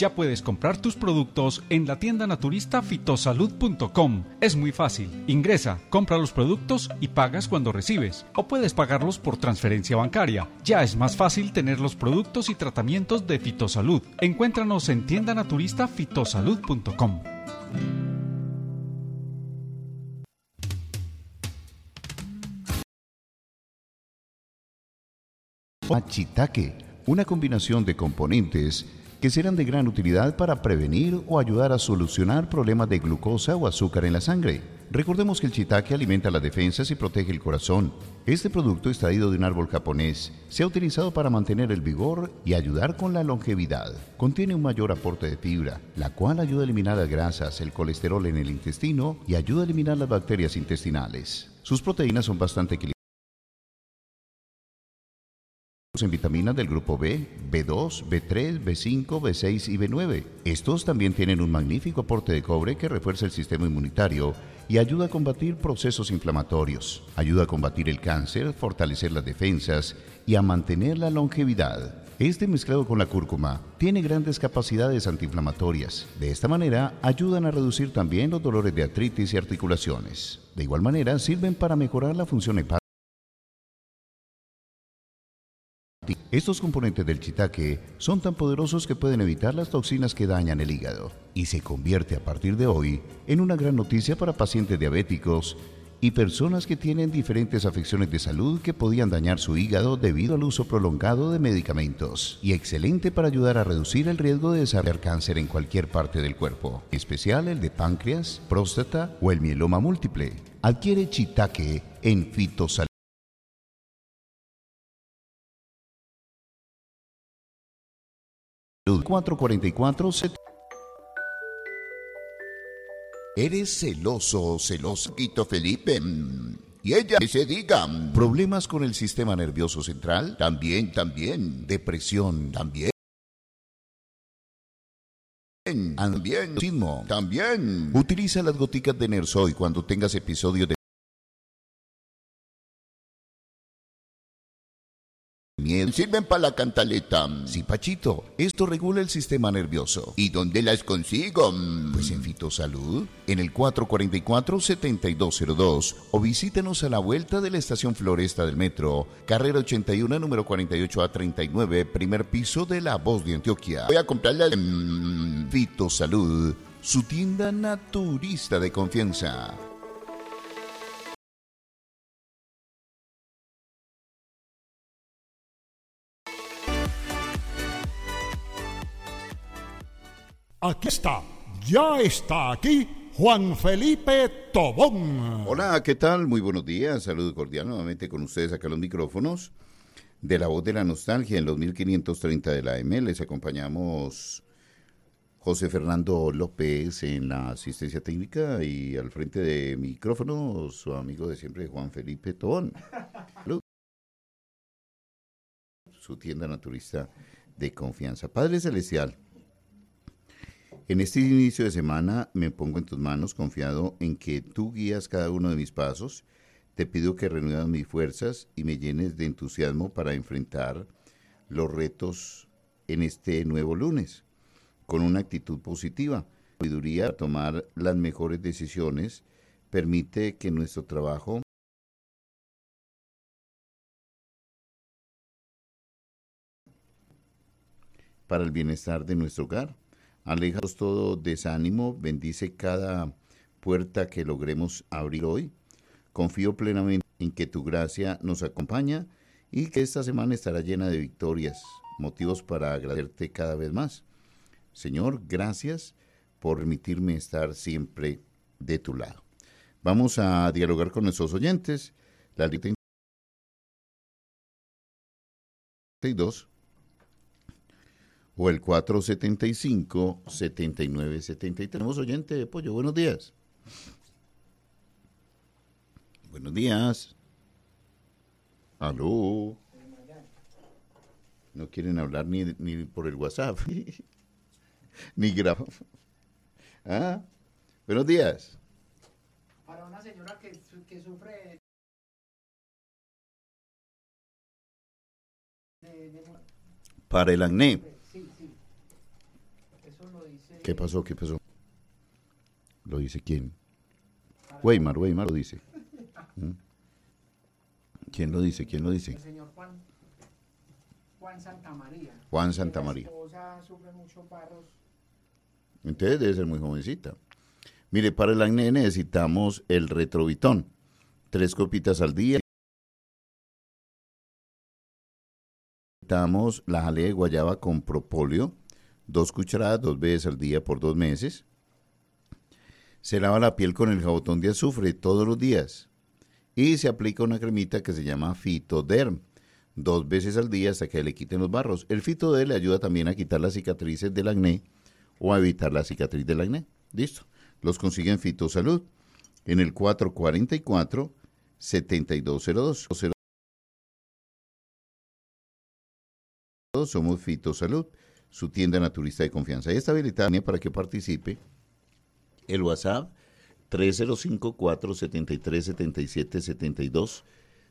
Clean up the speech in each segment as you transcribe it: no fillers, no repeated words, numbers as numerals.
Ya puedes comprar tus productos en la tienda naturista fitosalud.com. Es muy fácil. Ingresa, compra los productos y pagas cuando recibes. O puedes pagarlos por transferencia bancaria. Ya es más fácil tener los productos y tratamientos de Fitosalud. Encuéntranos en tienda naturista fitosalud.com. Shiitake, una combinación de componentes que serán de gran utilidad para prevenir o ayudar a solucionar problemas de glucosa o azúcar en la sangre. Recordemos que el shiitake alimenta las defensas y protege el corazón. Este producto extraído de un árbol japonés se ha utilizado para mantener el vigor y ayudar con la longevidad. Contiene un mayor aporte de fibra, la cual ayuda a eliminar las grasas, el colesterol en el intestino y ayuda a eliminar las bacterias intestinales. Sus proteínas son bastante equilibradas en vitaminas del grupo B, B2, B3, B5, B6 y B9. Estos también tienen un magnífico aporte de cobre que refuerza el sistema inmunitario y ayuda a combatir procesos inflamatorios. Ayuda a combatir el cáncer, fortalecer las defensas y a mantener la longevidad. Este mezclado con la cúrcuma tiene grandes capacidades antiinflamatorias. De esta manera ayudan a reducir también los dolores de artritis y articulaciones. De igual manera sirven para mejorar la función hepática. Estos componentes del shiitake son tan poderosos que pueden evitar las toxinas que dañan el hígado y se convierte a partir de hoy en una gran noticia para pacientes diabéticos y personas que tienen diferentes afecciones de salud que podían dañar su hígado debido al uso prolongado de medicamentos, y excelente para ayudar a reducir el riesgo de desarrollar cáncer en cualquier parte del cuerpo, en especial el de páncreas, próstata o el mieloma múltiple. Adquiere shiitake en Fitosalud. 444. Eres celoso, Quito Felipe. Y ella que se diga. ¿Problemas con el sistema nervioso central? También. ¿Depresión? También. ¿Ansiedad? También. Utiliza las goticas de Nersoy cuando tengas episodios de miedo. Sirven para la cantaleta. Sí, Pachito, esto regula el sistema nervioso. ¿Y dónde las consigo? Pues en Fitosalud, en el 444-7202, o visítenos a la vuelta de la estación Floresta del Metro, carrera 81, número 48A39, primer piso de La Voz de Antioquia. Voy a comprarla. Fitosalud, su tienda naturista de confianza. Aquí está, ya está aquí Juan Felipe Tobón. Hola, ¿qué tal? Muy buenos días, saludo cordial nuevamente con ustedes acá en los micrófonos de La Voz de la Nostalgia en los 1530 de la AM. Les acompañamos José Fernando López en la asistencia técnica y al frente de micrófono su amigo de siempre Juan Felipe Tobón. Salud. Su tienda naturista de confianza. Padre Celestial, en este inicio de semana me pongo en tus manos confiado en que tú guías cada uno de mis pasos. Te pido que renuevas mis fuerzas y me llenes de entusiasmo para enfrentar los retos en este nuevo lunes, con una actitud positiva. Sabiduría para tomar las mejores decisiones. Permite que nuestro trabajo para el bienestar de nuestro hogar. Alejaos todo desánimo, bendice cada puerta que logremos abrir hoy. Confío plenamente en que tu gracia nos acompaña y que esta semana estará llena de victorias, motivos para agradecerte cada vez más. Señor, gracias por permitirme estar siempre de tu lado. Vamos a dialogar con nuestros oyentes. La línea 32 o el 475-7973. Tenemos oyente de Pollo. Buenos días. Buenos días. Aló. No quieren hablar ni por el WhatsApp. Ni grabar. ¿Ah? Buenos días. Para una señora que sufre Para el acné. Sí. Eso ¿Qué pasó? ¿Qué pasó? ¿Lo dice quién? Weimar lo dice. ¿Mm? ¿Quién lo dice? ¿Quién lo dice? El señor Juan Santamaría. Juan Santamaría. La esposa sufre muchos barros. Entonces debe ser muy jovencita. Mire, para el acné necesitamos el Retrovitón. 3 copitas al día. Necesitamos la jalea de guayaba con propóleo. 2 cucharadas, 2 veces al día por 2 meses. Se lava la piel con el jabotón de azufre todos los días. Y se aplica una cremita que se llama Fitoderm. 2 veces al día hasta que le quiten los barros. El Fitoderm le ayuda también a quitar las cicatrices del acné o a evitar la cicatriz del acné. Listo. Los consiguen Fitosalud en el 444-7202. Somos Fitosalud, su tienda naturista de confianza. Ahí está habilitada para que participe. El WhatsApp 305-473-7772,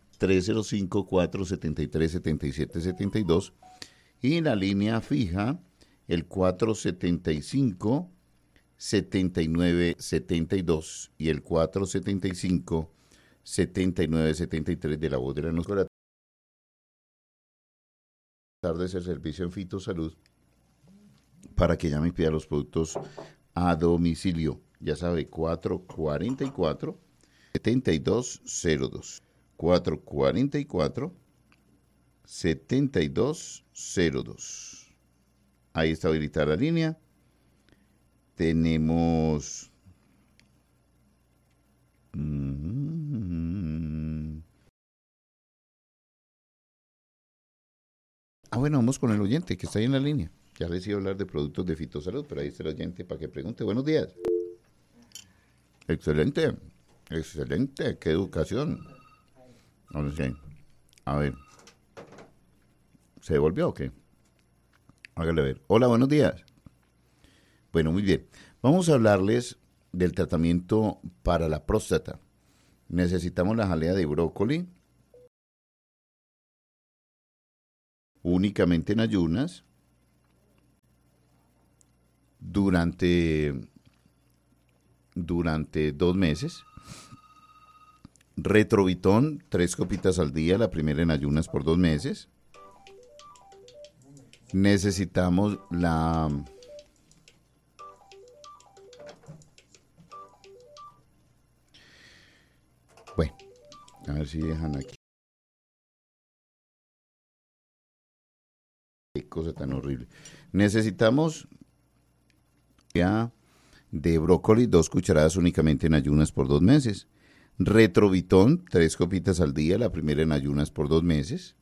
305-473-7772 y la línea fija el 475-7972 y el 475-7973 de la voz de la noche. Tardes el servicio en Fitosalud para que llame y pida los productos a domicilio. Ya sabe, 444-7202. 444-7202. Ahí está habilitada la línea. Tenemos... bueno, vamos con el oyente que está ahí en la línea. Ya les iba a hablar de productos de Fitosalud, pero ahí está el oyente para que pregunte. Buenos días. Excelente, excelente, qué educación. A ver, ¿se devolvió o qué? Hágale ver. Hola, buenos días. Bueno, muy bien. Vamos a hablarles del tratamiento para la próstata. Necesitamos la jalea de brócoli, únicamente en ayunas, durante 2 meses. Retrovitón, 3 copitas al día, la primera en ayunas por 2 meses. Necesitamos la... Bueno, a ver si dejan aquí. Qué cosa tan horrible. Necesitamos ya de brócoli, 2 cucharadas únicamente en ayunas por 2 meses. Retrovitón, 3 copitas al día, la primera en ayunas por 2 meses.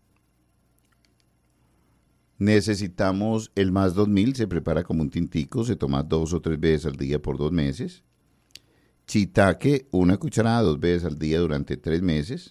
Necesitamos el más 2000, se prepara como un tintico, se toma 2 o 3 veces al día por 2 meses. Shiitake, 1 cucharada 2 veces al día durante 3 meses.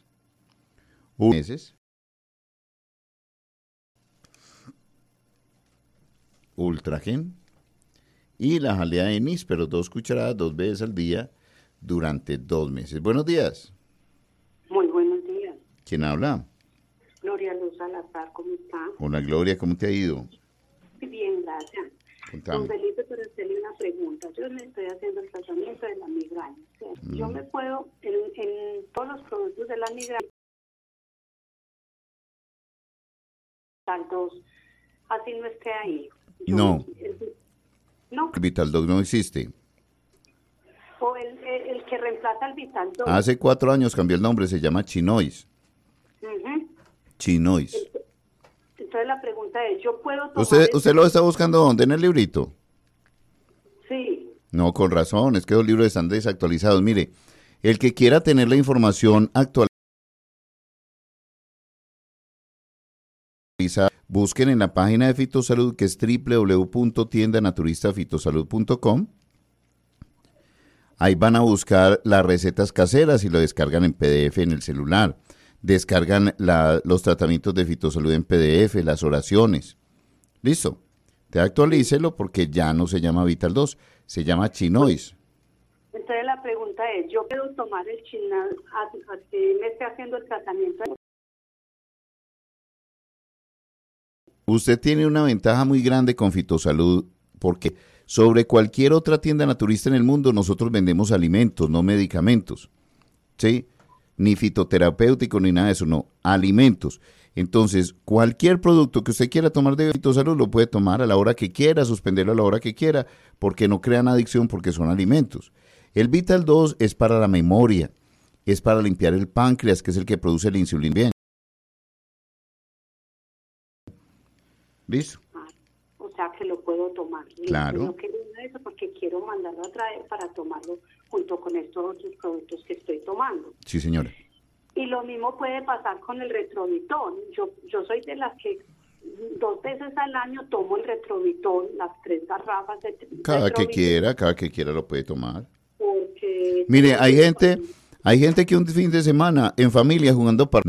Ultragen. Y la jalea de níspero, 2 cucharadas 2 veces al día durante 2 meses. Buenos días. Muy buenos días. ¿Quién habla? Gloria Luz Salazar, ¿cómo está? Hola Gloria, ¿cómo te ha ido? Bien, gracias. Contame. Don Felipe, pero hacerle una pregunta. Yo le estoy haciendo el tratamiento de la migraña, ¿cierto? Yo me puedo, en todos los productos de la migraña, tal 2, así no esté ahí. No. ¿No? El Vitaldoc no existe. O el que reemplaza el Vitaldoc. Hace 4 años cambió el nombre, se llama Chinois. Chinois. Entonces la pregunta es, ¿yo puedo tomar ¿Usted lo está buscando dónde? ¿En el librito? Sí. No, con razón, es que los libros están desactualizados. Mire, el que quiera tener la información actualizada, busquen en la página de Fitosalud, que es www.tiendanaturistas.fitosalud.com. Ahí van a buscar las recetas caseras y lo descargan en PDF en el celular. Descargan los tratamientos de Fitosalud en PDF, las oraciones. Listo. Te actualícelo porque ya no se llama Vital 2, se llama Chinois. Entonces la pregunta es, ¿yo puedo tomar el Chinois así me esté haciendo el tratamiento? Usted tiene una ventaja muy grande con Fitosalud porque Sobre cualquier otra tienda naturista en el mundo, nosotros vendemos alimentos, no medicamentos, ¿sí? Ni fitoterapéutico, ni nada de eso, no, alimentos. Entonces, cualquier producto que usted quiera tomar de Vitosalud lo puede tomar a la hora que quiera, suspenderlo a la hora que quiera, porque no crean adicción, porque son alimentos. El Vital 2 es para la memoria, es para limpiar el páncreas, que es el que produce la insulina. Bien. ¿Listo? O sea que lo puedo tomar. Claro. No quería eso porque quiero mandarlo a traer para tomarlo junto con estos otros productos que estoy tomando. Sí, señora. Y lo mismo puede pasar con el retrovitón. Yo soy de las que 2 veces al año tomo el retrovitón, las 3 garrafas de Cada que retrovitón, quiera lo puede tomar. porque Mire, hay gente que un fin de semana en familia jugando para... No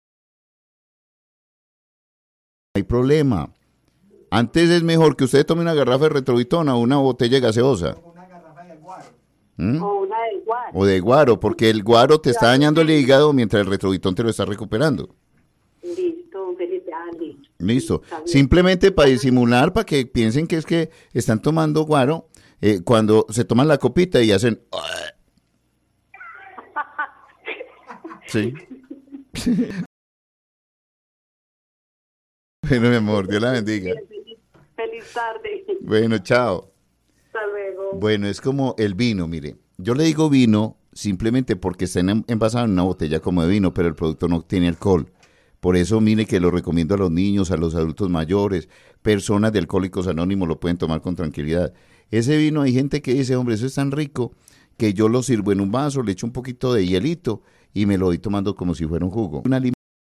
hay problema. Antes es mejor que usted tome una garrafa de retrovitón o una botella gaseosa. Una garrafa de guaro. ¿Mm? o una de igual. O de guaro, porque el guaro te está dañando el hígado mientras el retrovitón te lo está recuperando. Listo, Felipe, listo. Listo. Está bien. Simplemente para disimular, para que piensen que es que están tomando guaro, cuando se toman la copita y hacen... Sí. Bueno, mi amor, Dios la bendiga. Feliz tarde. Bueno, chao. Hasta luego. Bueno, es como el vino, mire. Yo le digo vino simplemente porque está envasado en una botella como de vino, pero el producto no tiene alcohol. Por eso, mire que lo recomiendo a los niños, a los adultos mayores, personas de Alcohólicos Anónimos lo pueden tomar con tranquilidad. Ese vino, hay gente que dice, hombre, eso es tan rico que yo lo sirvo en un vaso, le echo un poquito de hielito y me lo voy tomando como si fuera un jugo. Un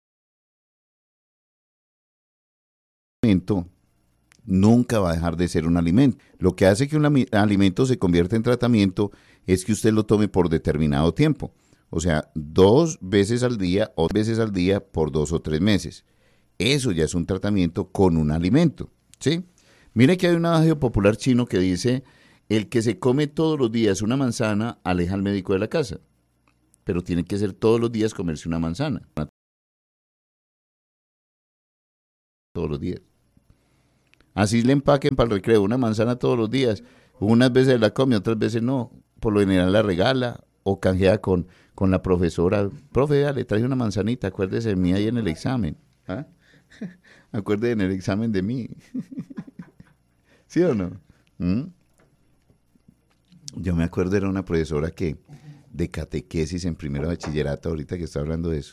alimento nunca va a dejar de ser un alimento. Lo que hace que un alimento se convierta en tratamiento es que usted lo tome por determinado tiempo. O sea, 2 veces al día o 3 veces al día por 2 o 3 meses. Eso ya es un tratamiento con un alimento, ¿sí? Mire que hay un adagio popular chino que dice, el que se come todos los días una manzana aleja al médico de la casa. Pero tiene que ser todos los días comerse una manzana. Todos los días. Así le empaquen para el recreo una manzana todos los días. Unas veces la come, otras veces no. Por lo general la regala o canjea con la profesora. Profe, le traje una manzanita, acuérdese de mí ahí en el examen. ¿Ah? Acuérdese en el examen de mí. ¿Sí o no? ¿Mm? Yo me acuerdo, era una profesora que de catequesis en primero de bachillerato, ahorita que está hablando de eso.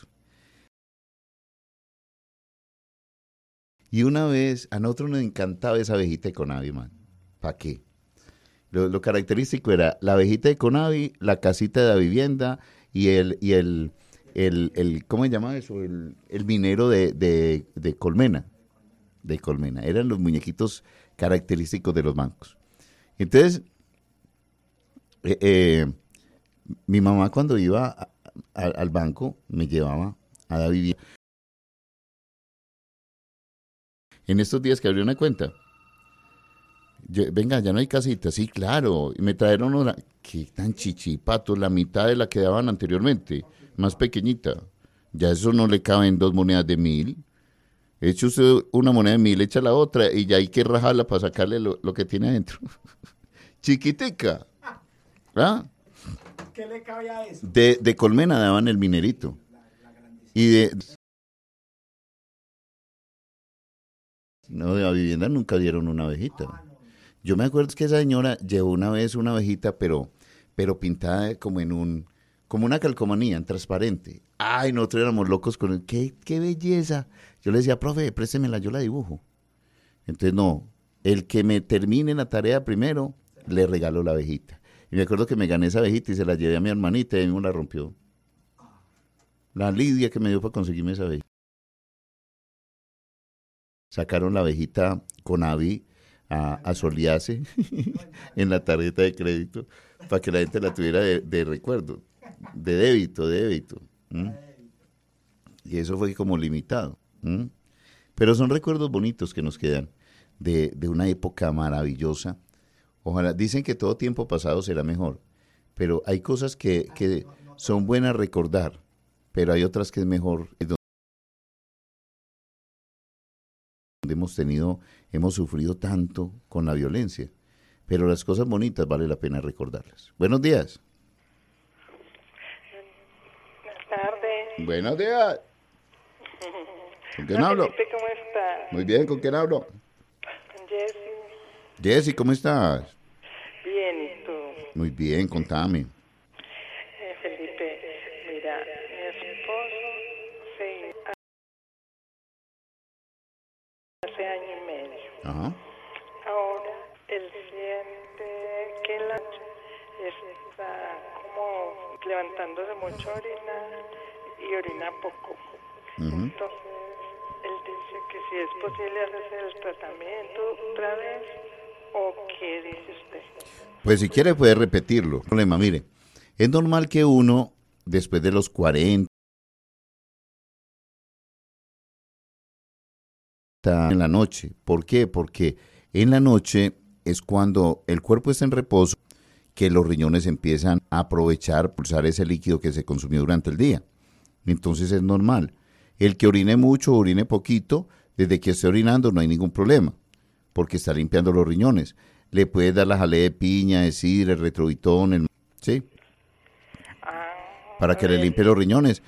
Y una vez, a nosotros nos encantaba esa abejita de Conavi, man. ¿Para qué? Lo característico era la abejita de Conavi, la casita de la vivienda y el ¿cómo se llama eso? El minero de colmena. De colmena. Eran los muñequitos característicos de los bancos. Entonces, mi mamá cuando iba al banco me llevaba a la vivienda. En estos días que abrió una cuenta, venga, ya no hay casita, sí, claro, y me trajeron una, que tan chichipatos, la mitad de la que daban anteriormente, más pequeñita, ya eso no le caben 2 monedas de 1,000, echa usted una moneda de 1,000, echa la otra, y ya hay que rajarla para sacarle lo que tiene adentro, chiquitica, ¿ah? ¿Qué le cabe a eso? De colmena daban el minerito, y no, de la vivienda nunca dieron una abejita. Yo me acuerdo que esa señora llevó una vez una abejita, pero pintada como como una calcomanía, en transparente. Ay, nosotros éramos locos con ¡qué belleza! Yo le decía, profe, préstemela, yo la dibujo. Entonces, no, el que me termine la tarea primero, le regalo la abejita. Y me acuerdo que me gané esa abejita y se la llevé a mi hermanita y mismo la rompió. La lidia que me dio para conseguirme esa abejita. Sacaron la abejita Conavi a solearse en la tarjeta de crédito para que la gente la tuviera de recuerdo, de débito. ¿Mm? Y eso fue como limitado. ¿Mm? Pero son recuerdos bonitos que nos quedan de una época maravillosa. Ojalá, dicen que todo tiempo pasado será mejor, pero hay cosas que son buenas recordar, pero hay otras que es mejor. Hemos sufrido tanto con la violencia, pero las cosas bonitas vale la pena recordarlas. Buenos días. Buenas tardes. Buenos días. ¿Con quién hablo? Felipe, ¿cómo estás? Muy bien, ¿con quién hablo? Con Jessy. Jessy, ¿cómo estás? Bien, ¿y tú? Muy bien, contame. Felipe, mira, mi esposo se hace año y medio. Ajá. Ahora él siente que en la noche está como levantándose mucho a orinar y orina poco. Entonces él dice que si es posible hacerse el tratamiento otra vez o qué dice usted. Pues si quiere puede repetirlo. Problema, mire, es normal que uno después de los 40 en la noche. ¿Por qué? Porque en la noche es cuando el cuerpo está en reposo que los riñones empiezan a aprovechar, pulsar ese líquido que se consumió durante el día. Entonces es normal. El que orine mucho o orine poquito, desde que esté orinando no hay ningún problema, porque está limpiando los riñones. Le puede dar la jalea de piña, de sidra, el retrovitón, ¿sí? Para que le limpie los riñones.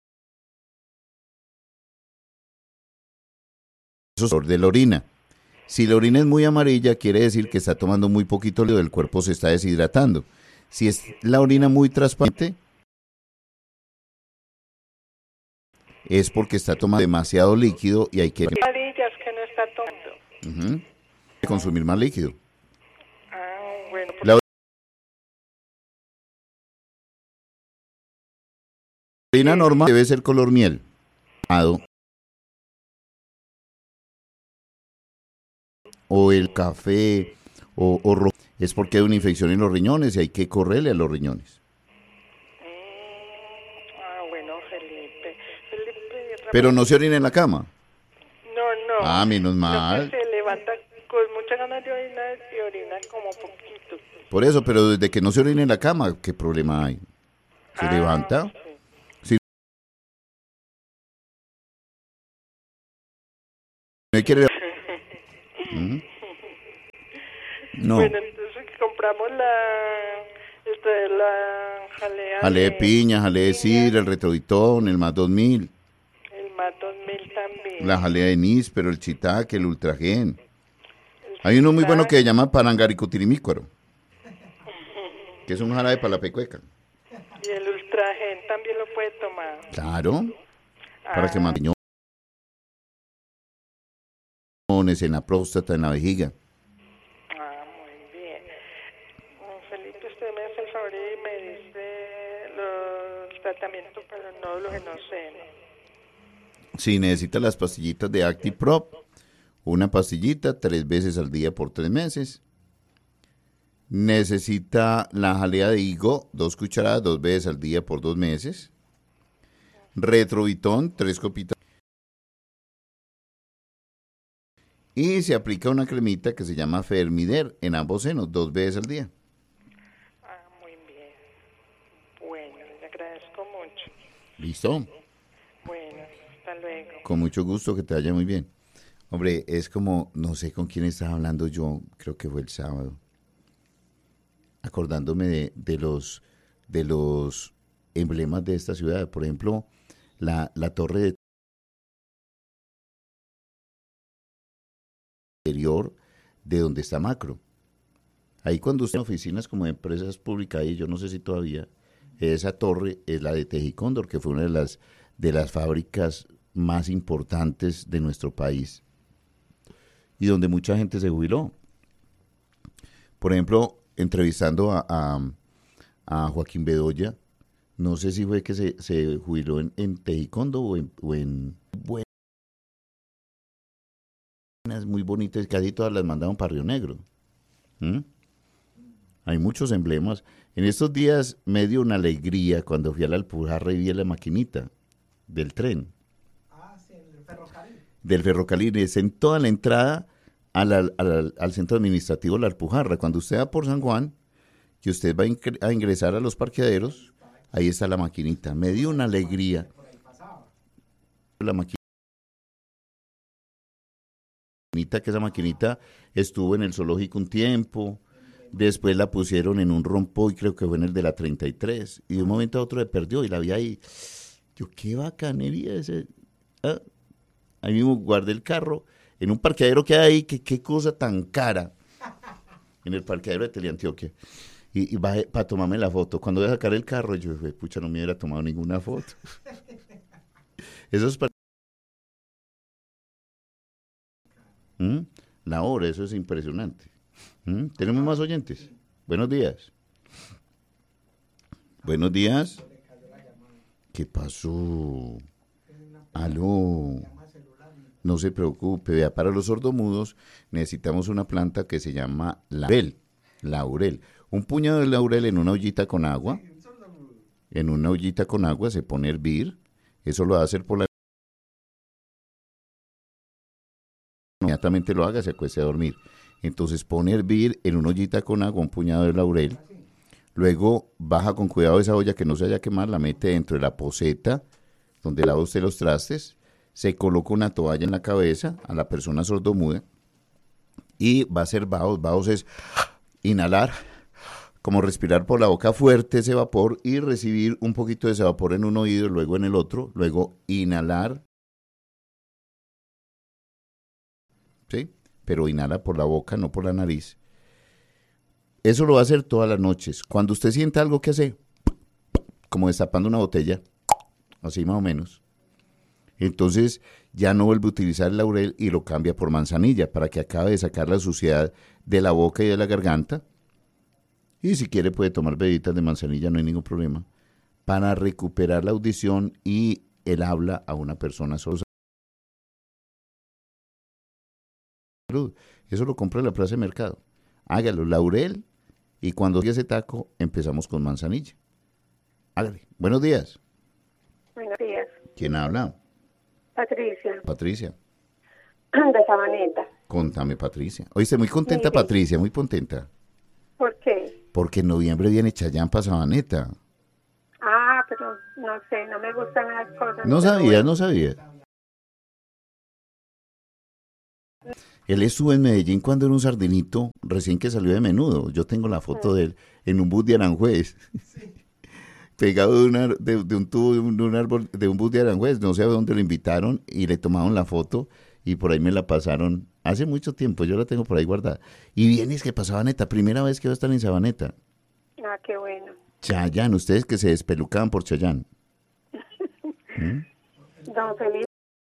Eso es de la orina. Si la orina es muy amarilla, quiere decir que está tomando muy poquito líquido, el cuerpo se está deshidratando. Si es la orina muy transparente, es porque está tomando demasiado líquido y hay que Amarillas que no está tomando. Hay que consumir más líquido. Bueno, pues La orina normal debe ser color miel. O el café o rojo. Es porque hay una infección en los riñones y hay que correrle a los riñones. Bueno, Felipe, Pero no se orina en la cama. No. Menos mal. No, que se levanta con muchas ganas de orinar y orina como poquito. Por eso, pero desde que no se orina en la cama, ¿qué problema hay? ¿Se levanta? Sí. Si no quiere... No. Bueno, entonces compramos la Jalea de piña, jalea de sidra, el retrovitón, el más 2000. El más 2000 también. La jalea de níspero, el chitaque, el ultragen. Hay uno muy bueno que se llama parangaricutirimícuaro, que es un jarabe para la pecueca. Y el ultragen también lo puede tomar. Claro, para que mantenga en la próstata, en la vejiga. Muy bien. Felipe, usted me hace el favor y me dice los tratamientos, pero no lo que no sé, ¿no? Si necesita las pastillitas de ActiProp, una pastillita 3 veces al día por 3 meses. Necesita la jalea de higo, 2 cucharadas 2 veces al día por 2 meses. Retrovitón, 3 copitas. Y se aplica una cremita que se llama Fermider en ambos senos, 2 veces al día. Muy bien. Bueno, le agradezco mucho. ¿Listo? Bueno, hasta luego. Con mucho gusto, que te vaya muy bien. Hombre, es como, no sé con quién estaba hablando yo, creo que fue el sábado, acordándome de los emblemas de esta ciudad. Por ejemplo, la torre de interior de donde está Macro. Ahí cuando usted en oficinas como de empresas públicas, y yo no sé si todavía, esa torre es la de Tejicóndor, que fue una de las fábricas más importantes de nuestro país y donde mucha gente se jubiló. Por ejemplo, entrevistando a Joaquín Bedoya, no sé si fue que se jubiló en Tejicóndor o en buenas, muy bonitas, casi todas las mandaron para Río Negro. Hay muchos emblemas. En estos días me dio una alegría cuando fui a la Alpujarra y vi la maquinita del tren. Sí, el ferrocarril. Del ferrocarril, es en toda la entrada al centro administrativo La Alpujarra. Cuando usted va por San Juan, que usted va a ingresar a los parqueaderos, ahí está la maquinita. Me dio una alegría. La maquinita, que esa maquinita estuvo en el zoológico un tiempo, Después la pusieron en un rompoy, creo que fue en el de la 33, y de un momento a otro se perdió y la vi ahí. Yo, qué bacanería ese. Ah, ahí mismo guardé el carro en un parqueadero que hay ahí, que qué cosa tan cara, en el parqueadero de Teleantioquia. Y bajé para tomarme la foto. Cuando voy a sacar el carro, yo dije, pucha, no me hubiera tomado ninguna foto. Eso es para... La hora, eso es impresionante. ¿Tenemos más oyentes? Buenos días. Buenos días. ¿Qué pasó? Aló. No se preocupe, vea, para los sordomudos necesitamos una planta que se llama laurel. Laurel. Un puñado de laurel en una ollita con agua. En una ollita con agua se pone a hervir. Eso lo va a hacer por la... Inmediatamente lo haga, se acueste a dormir. Entonces pone a hervir en una ollita con agua un puñado de laurel. Luego baja con cuidado esa olla que no se vaya a quemar, la mete dentro de la poceta donde lava usted los trastes. Se coloca una toalla en la cabeza a la persona sordomuda y va a hacer vaos. Vaos es inhalar, como respirar por la boca fuerte ese vapor y recibir un poquito de ese vapor en un oído, luego en el otro, luego inhalar, ¿sí? Pero inhala por la boca, no por la nariz. Eso lo va a hacer todas las noches. Cuando usted sienta algo que hace, como destapando una botella, así más o menos, entonces ya no vuelve a utilizar el laurel y lo cambia por manzanilla para que acabe de sacar la suciedad de la boca y de la garganta. Y si quiere puede tomar bebidas de manzanilla, no hay ningún problema, para recuperar la audición y el habla a una persona sorda. Eso lo compra en la plaza de mercado. Hágalo, laurel, y cuando llegue ese taco empezamos con manzanilla. Hágale. Buenos días. Buenos días. ¿Quién habla? Patricia. Patricia. De Sabaneta. Contame, Patricia. Oíste, muy contenta, Mire. Patricia, muy contenta. ¿Por qué? Porque en noviembre viene Chayanne para Sabaneta. Ah, pero no sé, no me gustan las cosas. No pero sabía, bueno. no sabía. Él estuvo en Medellín cuando era un sardinito, recién que salió de Menudo. Yo tengo la foto de él en un bus de Aranjuez. Pegado de un tubo, de un árbol, de un bus de Aranjuez. No sé a dónde lo invitaron y le tomaron la foto y por ahí me la pasaron hace mucho tiempo. Yo la tengo por ahí guardada. Y vienes que para Sabaneta, primera vez que va a estar en Sabaneta. Ah, qué bueno. Chayanne, ustedes que se despelucaban por Chayanne. Don Felipe,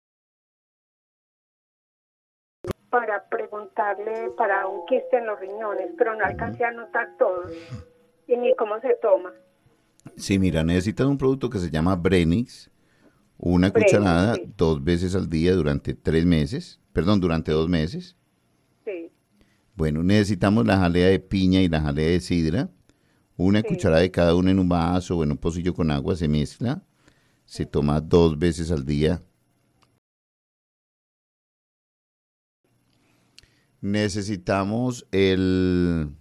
para preguntarle para un quiste en los riñones, pero no alcancé a anotar todo. Y ni cómo se toma. Sí, mira, necesitas un producto que se llama Brenix, una Brenix, cucharada sí. 2 veces al día durante 3 meses, durante 2 meses. Sí. Bueno, necesitamos la jalea de piña y la jalea de sidra, una Sí. cucharada de cada una en un vaso o en un pocillo con agua, se mezcla, se toma 2 veces al día. Necesitamos el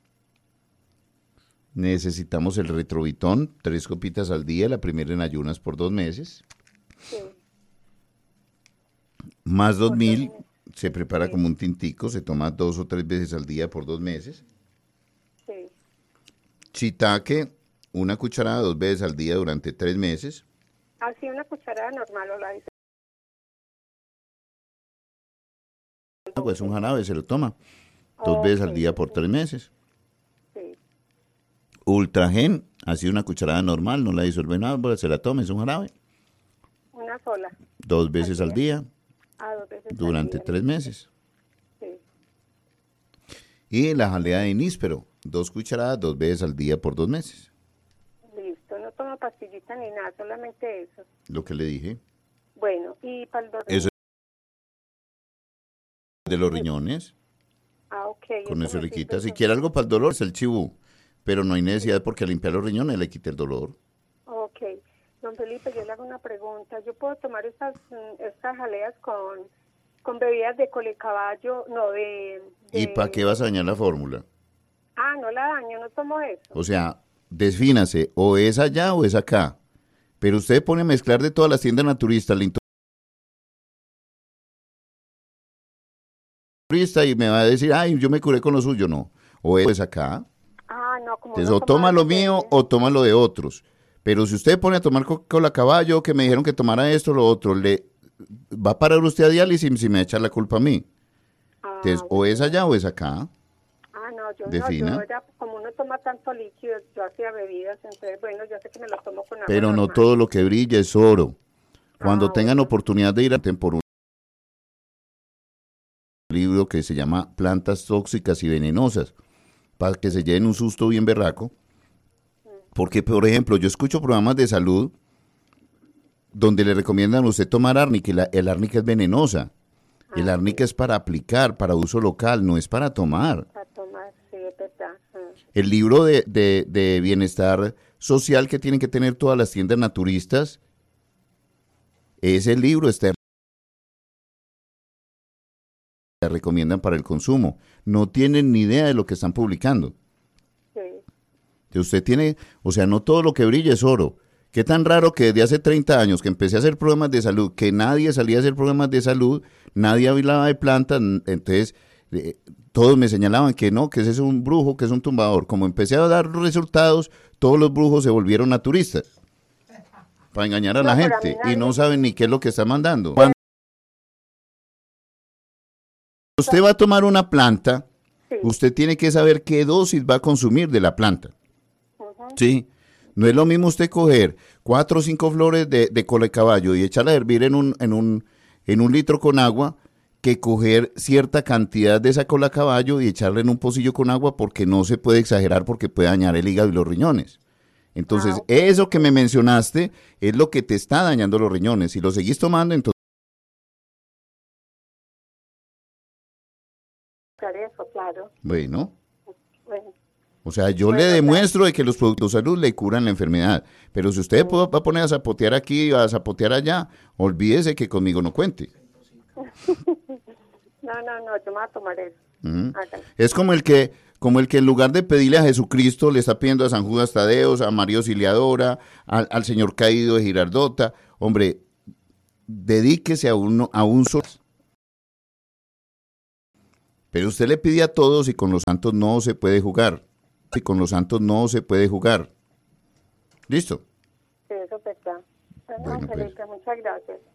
Retrovitón, 3 copitas al día, la primera en ayunas por 2 meses. Sí. Más 2000 se prepara Sí. como un tintico, se toma 2 o 3 veces al día por 2 meses. Sí. Shiitake, una cucharada 2 veces al día durante 3 meses. Así una cucharada normal o la dice. Pues un jarabe se lo toma 2 veces al día por 3 meses. Sí. Ultragen, así una cucharada normal, no la disuelve nada, pues se la toma, es un jarabe. Una sola. 2 veces al día Ah, 2 veces al durante día. 3 meses. Sí. Y la jalea de níspero, 2 cucharadas 2 veces al día por 2 meses. Listo. No tomo pastillita ni nada, solamente eso. Lo que le dije. Bueno, y para el dolor. Eso de los riñones, Ah, ok. con eso me le sirve quita. Si eso. quiere algo para el dolor, es el chibú. Pero no hay necesidad porque limpiar los riñones le quita el dolor. Ok. Don Felipe, yo le hago una pregunta. ¿Yo puedo tomar estas jaleas con bebidas de colecaballo? No, ¿Y para qué vas a dañar la fórmula? Ah, no la daño, no tomo eso. O sea, desfínase, o es allá o es acá. Pero usted pone a mezclar de todas las tiendas naturistas, y me va a decir, ay, yo me curé con lo suyo. No, o es acá. No, como Entonces, o toma lo mío o toma lo de otros. Pero si usted pone a tomar Coca-Cola caballo, que me dijeron que tomara esto o lo otro, le va a parar usted a diálisis si me echa la culpa a mí. Entonces, o es allá o es acá. Yo era, como uno toma tanto líquido, yo hacía bebidas, entonces, bueno, yo sé que me lo tomo con agua Pero no normal. todo lo que brilla es oro. Cuando tengan oportunidad de ir a por un libro que se llama Plantas tóxicas y venenosas, para que se lleven un susto bien berraco. Porque, por ejemplo, yo escucho programas de salud donde le recomiendan a usted tomar árnica, y el árnica es venenosa. El árnica es para aplicar, para uso local, no es para tomar. Para tomar, sí, es verdad. El libro de bienestar social que tienen que tener todas las tiendas naturistas, ese libro está recomiendan para el consumo. No tienen ni idea de lo que están publicando. Sí. Que usted tiene, o sea, no todo lo que brilla es oro. Qué tan raro que desde hace 30 años que empecé a hacer programas de salud, que nadie salía a hacer programas de salud, nadie hablaba de plantas, entonces todos me señalaban que no, que ese es un brujo, que es un tumbador. Como empecé a dar resultados, todos los brujos se volvieron naturistas para engañar a la gente y no saben ni qué es lo que está mandando. Cuando usted va a tomar una planta, usted tiene que saber qué dosis va a consumir de la planta. Sí. No es lo mismo usted coger 4 o 5 flores de cola de caballo y echarla a hervir en un litro con agua, que coger cierta cantidad de esa cola de caballo y echarla en un pocillo con agua, porque no se puede exagerar porque puede dañar el hígado y los riñones. Entonces, eso que me mencionaste es lo que te está dañando los riñones. Si lo seguís tomando, entonces... Eso, claro. Bueno. Bueno. O sea, yo le demuestro de que los productos de salud le curan la enfermedad. Pero si usted va a poner a zapotear aquí o a zapotear allá, olvídese que conmigo no cuente. No, yo me voy a tomar eso. Es como el que en lugar de pedirle a Jesucristo, le está pidiendo a San Judas Tadeo, a María Auxiliadora, al señor caído de Girardota. Hombre, dedíquese a un solo. Pero usted le pide a todos y con los santos no se puede jugar. Y con los santos no se puede jugar. ¿Listo? Sí, eso es verdad. Bueno, Felipe, muchas gracias.